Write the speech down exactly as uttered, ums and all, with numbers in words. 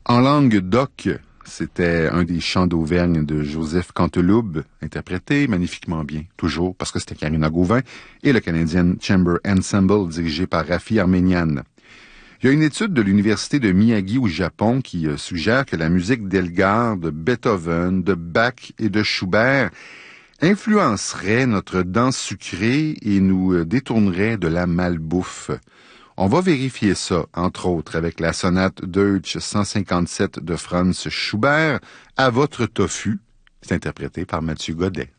En langue d'oc, c'était un des chants d'Auvergne de Joseph Canteloube, interprété magnifiquement bien, toujours, parce que c'était Karina Gauvin, et le Canadian Chamber Ensemble, dirigé par Rafi Armenian. Il y a une étude de l'Université de Miyagi au Japon qui euh, suggère que la musique d'Elgar, de Beethoven, de Bach et de Schubert influencerait notre danse sucrée et nous euh, détournerait de la malbouffe. On va vérifier ça, entre autres, avec la sonate Deutsch cent cinquante-sept de Franz Schubert, À votre tofu. C'est interprété par Mathieu Godet.